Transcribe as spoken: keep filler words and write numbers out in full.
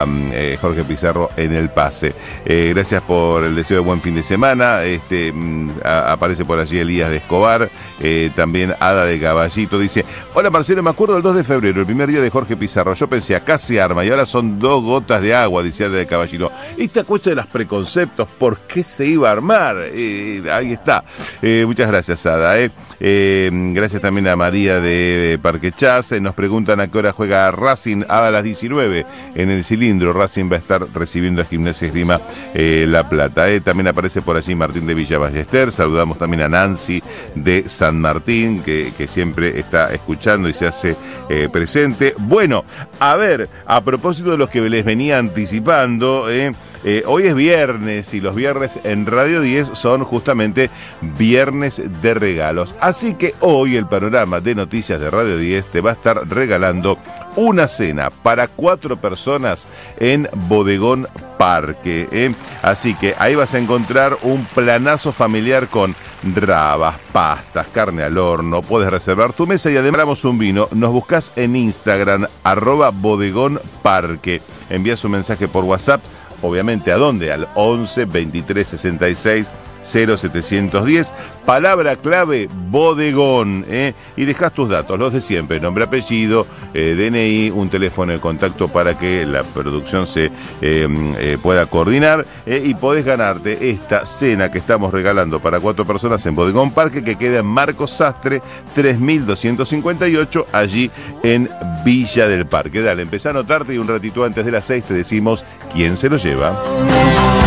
eh, Jorge Pizarro en el pase. Eh, gracias por el deseo de buen fin de semana. Este, a, aparece por allí Elías de Escobar, eh, también Ada de Caballito. Dice: hola Marcelo, me acuerdo del dos de febrero, el primer día de Jorge Pizarro. Yo pensé, acá se arma y ahora son dos gotas de agua, dice Ada de Caballito. Esta cuestión de los preconceptos, ¿por qué se iba a armar? Eh, ahí está. Eh, muchas gracias, Ada. Eh. Eh, gracias también a María de Parque Chas. Eh, nos preguntan a qué hora juega Racing. A las diecinueve en el Cilindro. Racing va a estar recibiendo a Gimnasia Esgrima eh, La Plata. Eh. También aparece por allí Martín de Villa Ballester. Saludamos también a Nancy de San Martín, que, que siempre está escuchando y se hace eh, presente. Bueno, a ver, a propósito de los que les venía anticipando, eh, eh, hoy es viernes y los viernes en Radio diez son justamente viernes de regalos. Así que hoy el panorama de noticias de Radio diez te va a estar regalando una cena para cuatro personas en Bodegón Parque. ¿eh? Así que ahí vas a encontrar un planazo familiar con rabas, pastas, carne al horno. Puedes reservar tu mesa y además damos un vino. Nos buscás en Instagram, arroba Bodegón Parque. Envías un mensaje por WhatsApp, obviamente, ¿a dónde? Al once veintitrés sesenta y seis cero setecientos diez, palabra clave bodegón, ¿eh? y dejás tus datos, los de siempre, nombre, apellido, eh, D N I, un teléfono de contacto para que la producción se eh, eh, pueda coordinar, eh, y podés ganarte esta cena que estamos regalando para cuatro personas en Bodegón Parque, que queda en Marcos Sastre tres mil doscientos cincuenta y ocho, allí en Villa del Parque. Dale, empezá a anotarte y un ratito antes de las seis te decimos quién se lo lleva.